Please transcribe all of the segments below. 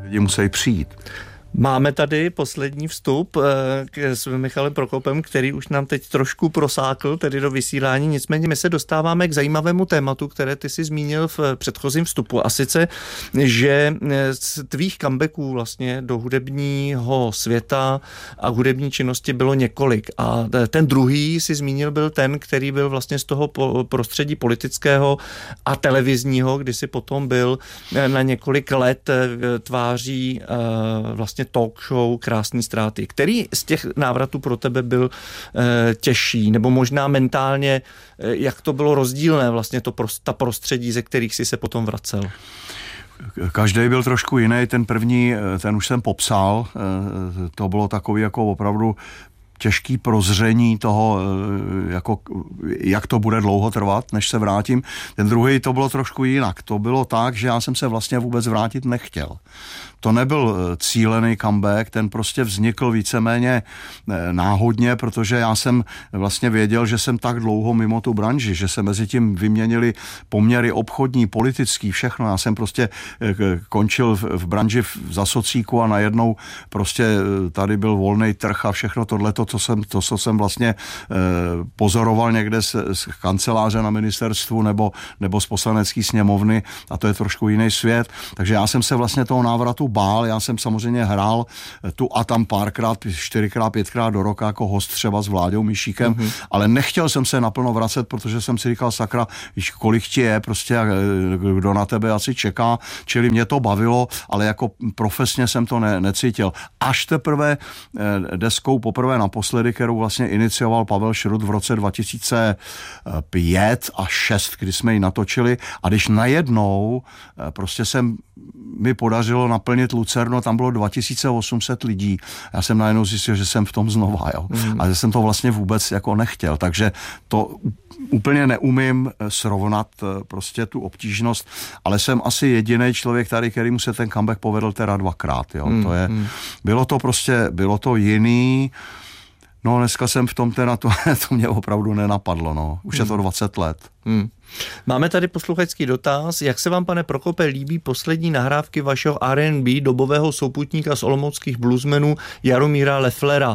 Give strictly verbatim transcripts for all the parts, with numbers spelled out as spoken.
lidi musí přijít. Máme tady poslední vstup s Michalem Prokopem, který už nám teď trošku prosákl tedy do vysílání, nicméně my se dostáváme k zajímavému tématu, které ty si zmínil v předchozím vstupu, a sice, že z tvých comebacků vlastně do hudebního světa a hudební činnosti bylo několik, a ten druhý si zmínil byl ten, který byl vlastně z toho prostředí politického a televizního, kdy si potom byl na několik let tváří vlastně talk show Krásný ztráty. Který z těch návratů pro tebe byl e, těžší, nebo možná mentálně, e, jak to bylo rozdílné vlastně to, ta prostředí, ze kterých si se potom vracel? Každý byl trošku jiný, ten první, ten už jsem popsal, to bylo takový jako opravdu těžký prozření toho, jako, jak to bude dlouho trvat, než se vrátím. Ten druhý to bylo trošku jinak. To bylo tak, že já jsem se vlastně vůbec vrátit nechtěl. To nebyl cílený comeback, ten prostě vznikl víceméně náhodně, protože já jsem vlastně věděl, že jsem tak dlouho mimo tu branži, že se mezi tím vyměnili poměry obchodní, politický, všechno. Já jsem prostě končil v branži za socíku a najednou prostě tady byl volný trh a všechno tohleto, co jsem, to, co jsem vlastně pozoroval někde z, z kanceláře na ministerstvu nebo, nebo z poslanecké sněmovny, a to je trošku jiný svět. Takže já jsem se vlastně toho návratu bál, já jsem samozřejmě hrál tu a tam párkrát, čtyřikrát, pětkrát do roka jako host třeba s Vláďou Mišíkem, mm-hmm. ale nechtěl jsem se naplno vracet, protože jsem si říkal, sakra, víš, kolik ti je, prostě kdo na tebe asi čeká, čili mě to bavilo, ale jako profesně jsem to ne, necítil. Až teprve deskou poprvé naposledy, kterou vlastně inicioval Pavel Šrut v roce dva tisíce pět a šest, kdy jsme ji natočili, a když najednou prostě jsem mi podařilo naplnit Lucerno, tam bylo dva tisíce osm set lidí. Já jsem najednou zjistil, že jsem v tom znova, jo. Mm. A že jsem to vlastně vůbec jako nechtěl. Takže to úplně neumím srovnat prostě tu obtížnost, ale jsem asi jediný člověk tady, kterýmu se ten comeback povedl teda dvakrát, jo. Mm. To je, bylo to prostě, bylo to jiný. No dneska jsem v tom teda, to, to mě opravdu nenapadlo, no. Už mm. je to dvacet let. Mm. Máme tady posluchačský dotaz. Jak se vám, pane Prokope, líbí poslední nahrávky vašeho R and B dobového souputníka z olomouckých bluesmenů Jaromíra Lefflera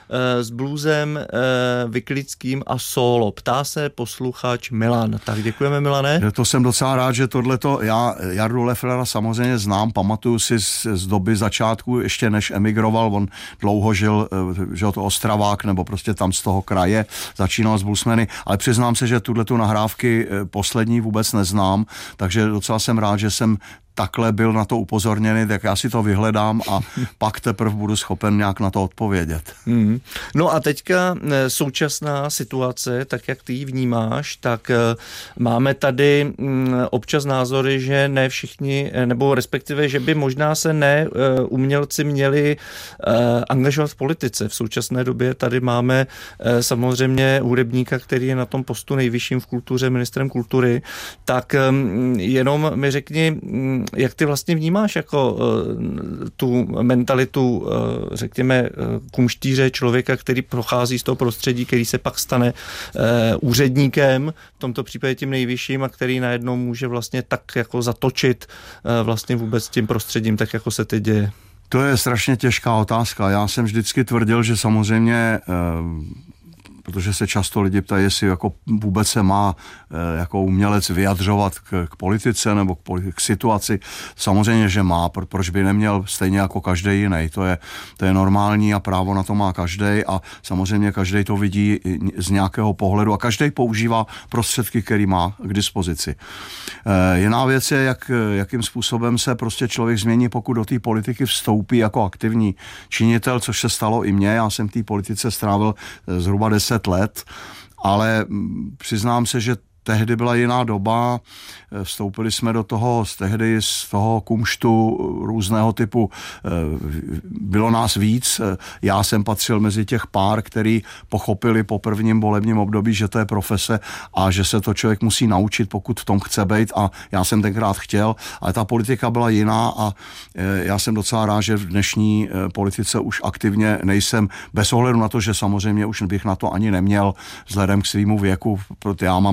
s bluesem vyklickým a solo? Ptá se posluchač Milan. Tak děkujeme, Milane. To jsem docela rád, že tohleto, já Jardu Lefflera samozřejmě znám, pamatuju si z, z doby začátku, ještě než emigroval, on dlouho žil, že to Ostravák, nebo prostě tam z toho kraje, začínal s bluesmeny, ale přiznám se, že tuhletu nahrávky poslední vůbec neznám, takže docela jsem rád, že jsem takhle byl na to upozorněný, tak já si to vyhledám a pak teprve budu schopen nějak na to odpovědět. Hmm. No a teďka současná situace, tak jak ty ji vnímáš, tak máme tady občas názory, že ne všichni, nebo respektive, že by možná se ne umělci měli angažovat v politice. V současné době tady máme samozřejmě hudebníka, který je na tom postu nejvyšším v kultuře, ministrem kultury, tak jenom mi řekni, jak ty vlastně vnímáš jako uh, tu mentalitu, uh, řekněme, uh, kumštíře, člověka, který prochází z toho prostředí, který se pak stane uh, úředníkem, v tomto případě tím nejvyšším, a který najednou může vlastně tak jako zatočit uh, vlastně vůbec tím prostředím, tak jako se teď děje? To je strašně těžká otázka. Já jsem vždycky tvrdil, že samozřejmě uh... protože se často lidi ptají, jestli jako vůbec se má jako umělec vyjadřovat k, k politice nebo k, k situaci. Samozřejmě, že má, proč by neměl stejně jako každý jiný. To je, to je normální a právo na to má každý a samozřejmě každý to vidí z nějakého pohledu a každý používá prostředky, který má k dispozici. Jiná věc je, jak, jakým způsobem se prostě člověk změní, pokud do té politiky vstoupí jako aktivní činitel, což se stalo i mně. Já jsem v té politice strávil zhruba deset let, ale přiznám se, že tehdy byla jiná doba, vstoupili jsme do toho, z tehdy z toho kumštu různého typu, bylo nás víc, já jsem patřil mezi těch pár, který pochopili po prvním volebním období, že to je profese a že se to člověk musí naučit, pokud v tom chce být a já jsem tenkrát chtěl, ale ta politika byla jiná a já jsem docela rád, že v dnešní politice už aktivně nejsem, bez ohledu na to, že samozřejmě už bych na to ani neměl vzhledem k svýmu věku, protože já mám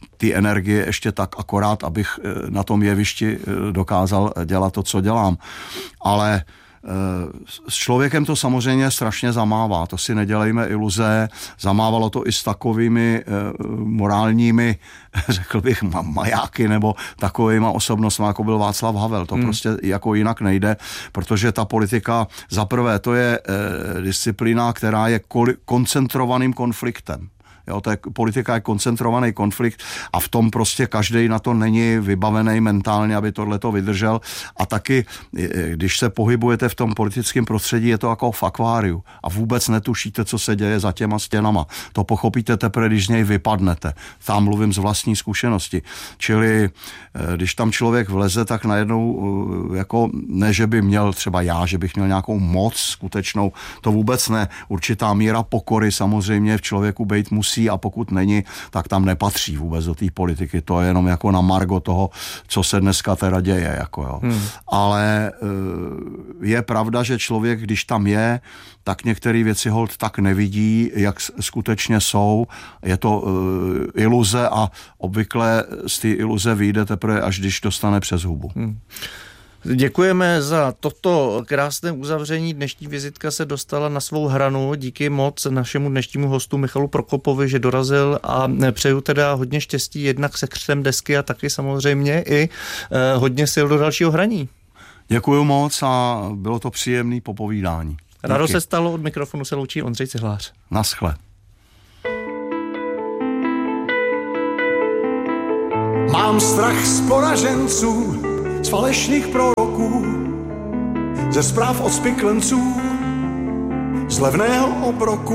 ty energie ještě tak akorát, abych na tom jevišti dokázal dělat to, co dělám. Ale s člověkem to samozřejmě strašně zamává, to si nedělejme iluze, zamávalo to i s takovými morálními, řekl bych, majáky nebo takovýma osobnostmi, jako byl Václav Havel. To hmm. prostě jako jinak nejde, protože ta politika, za prvé, to je disciplína, která je koncentrovaným konfliktem. Jo, to je, politika je koncentrovaný konflikt a v tom prostě každej na to není vybavený mentálně, aby tohleto vydržel. A taky, když se pohybujete v tom politickém prostředí, je to jako v akváriu a vůbec netušíte, co se děje za těma stěnama. To pochopíte teprve, když z něj vypadnete. Tam mluvím z vlastní zkušenosti. Čili když tam člověk vleze, tak najednou jako ne, že by měl třeba já, že bych měl nějakou moc skutečnou, to vůbec ne. Určitá míra pokory samozřejmě v člověku být musí, a pokud není, tak tam nepatří vůbec do té politiky. To je jenom jako na margo toho, co se dneska teda děje. Jako jo. Hmm. Ale je pravda, že člověk, když tam je, tak některé věci holt tak nevidí, jak skutečně jsou. Je to uh, iluze a obvykle z té iluze vyjde teprve, až když dostane přes hubu. Hmm. Děkujeme za toto krásné uzavření. Dnešní vizitka se dostala na svou hranu. Díky moc našemu dnešnímu hostu Michalu Prokopovi, že dorazil a přeju teda hodně štěstí jednak se křtem desky a taky samozřejmě i eh, hodně sil do dalšího hraní. Děkuju moc a bylo to příjemné popovídání. Rado se stalo, od mikrofonu se loučí Ondřej Cihlář. Naschle. Mám strach z poraženců, z falešných proroků, ze zpráv od spiklenců, z levného obroku.